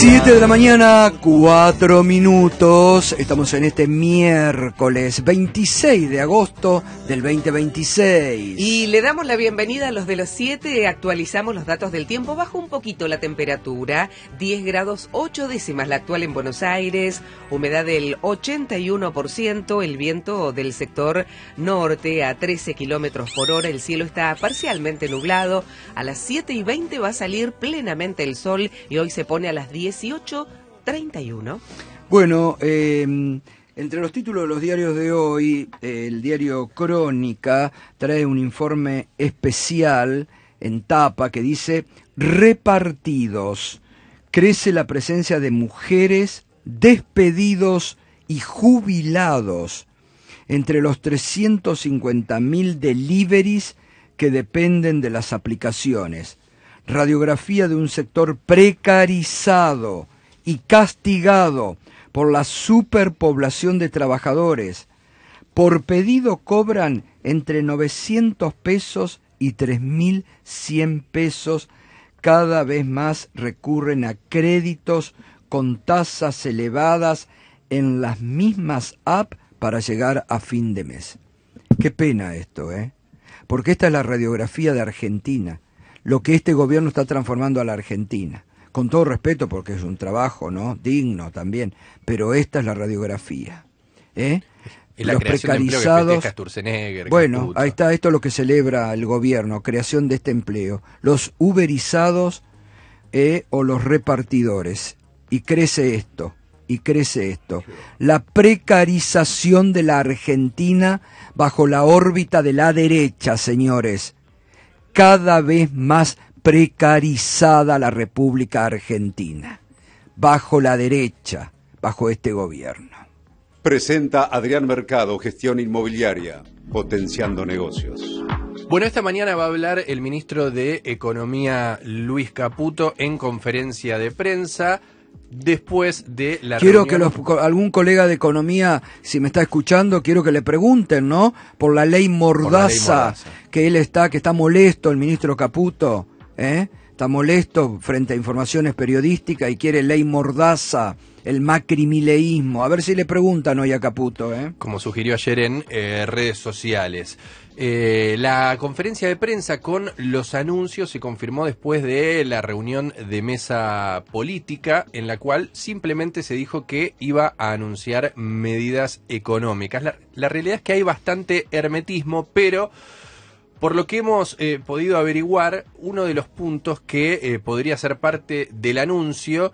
7 de la mañana, 4 minutos. Estamos en este miércoles 26 de agosto del 2026. Y le damos la bienvenida a los de los 7. Actualizamos los datos del tiempo. Bajó un poquito la temperatura. 10 grados 8 décimas la actual en Buenos Aires. Humedad del 81%. El viento del sector norte a 13 kilómetros por hora. El cielo está parcialmente nublado. A las 7:20 va a salir plenamente el sol. Y hoy se pone a las 18:31. Bueno, entre los títulos de los diarios de hoy, el diario Crónica trae un informe especial en tapa que dice: repartidos, crece la presencia de mujeres, despedidos y jubilados entre los 350.000 deliveries que dependen de las aplicaciones. Radiografía de un sector precarizado y castigado por la superpoblación de trabajadores. Por pedido cobran entre 900 pesos y 3.100 pesos. Cada vez más recurren a créditos con tasas elevadas en las mismas apps para llegar a fin de mes. Qué pena esto, porque esta es la radiografía de Argentina. Lo que este gobierno está transformando a la Argentina. Con todo respeto, porque es un trabajo, ¿no?, digno también, pero esta es la radiografía. Y la los precarizados. Bueno, Caputo. ahí está, esto es lo que celebra el gobierno, creación de este empleo. Los uberizados o los repartidores. Y crece esto. La precarización de la Argentina bajo la órbita de la derecha, señores. Cada vez más precarizada la República Argentina, bajo la derecha, bajo este gobierno. Presenta Adrián Mercado, gestión inmobiliaria, potenciando negocios. Bueno, esta mañana va a hablar el ministro de Economía, Luis Caputo, en conferencia de prensa. Después de la Quiero reunión... que algún colega de economía, si me está escuchando, quiero que le pregunten, ¿no?, por la ley Mordaza, que está molesto el ministro Caputo, está molesto frente a informaciones periodísticas y quiere ley Mordaza, el macrimileísmo. A ver si le preguntan hoy a Caputo, Como sugirió ayer en redes sociales. La conferencia de prensa con los anuncios se confirmó después de la reunión de mesa política, en la cual simplemente se dijo que iba a anunciar medidas económicas. La realidad es que hay bastante hermetismo, pero por lo que hemos podido averiguar, uno de los puntos que podría ser parte del anuncio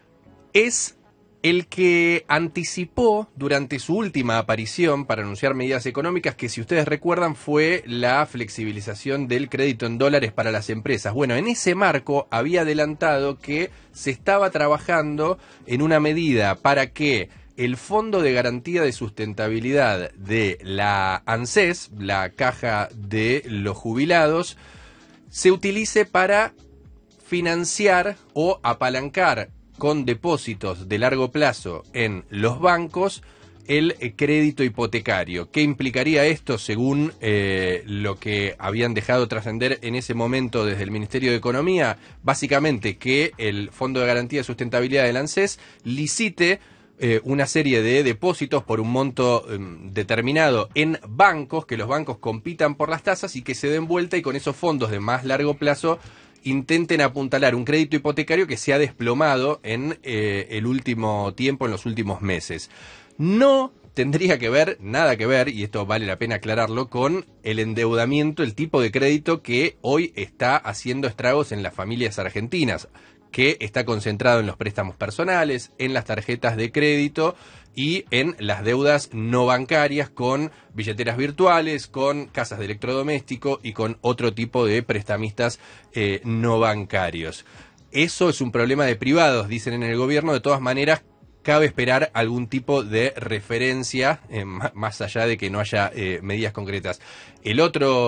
es el que anticipó durante su última aparición para anunciar medidas económicas, que si ustedes recuerdan fue la flexibilización del crédito en dólares para las empresas. Bueno, en ese marco había adelantado que se estaba trabajando en una medida para que el Fondo de Garantía de Sustentabilidad de la ANSES, la Caja de los Jubilados, se utilice para financiar o apalancar con depósitos de largo plazo en los bancos el crédito hipotecario. ¿Qué implicaría esto según lo que habían dejado trascender en ese momento desde el Ministerio de Economía? Básicamente que el Fondo de Garantía de Sustentabilidad del ANSES licite una serie de depósitos por un monto determinado en bancos, que los bancos compitan por las tasas y que se den vuelta, y con esos fondos de más largo plazo intenten apuntalar un crédito hipotecario que se ha desplomado en el último tiempo, en los últimos meses. No tendría que ver, nada que ver, y esto vale la pena aclararlo, con el endeudamiento, el tipo de crédito que hoy está haciendo estragos en las familias argentinas, que está concentrado en los préstamos personales, en las tarjetas de crédito y en las deudas no bancarias, con billeteras virtuales, con casas de electrodoméstico y con otro tipo de prestamistas no bancarios. Eso es un problema de privados, dicen en el gobierno. De todas maneras, cabe esperar algún tipo de referencia, más allá de que no haya medidas concretas. La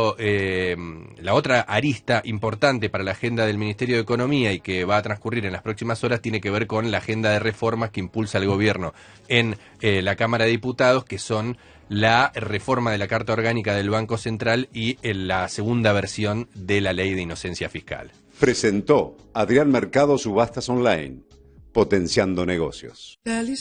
otra arista importante para la agenda del Ministerio de Economía y que va a transcurrir en las próximas horas tiene que ver con la agenda de reformas que impulsa el gobierno en la Cámara de Diputados, que son la reforma de la Carta Orgánica del Banco Central y la segunda versión de la Ley de Inocencia Fiscal. Presentó Adrián Mercado Subastas Online. potenciando negocios.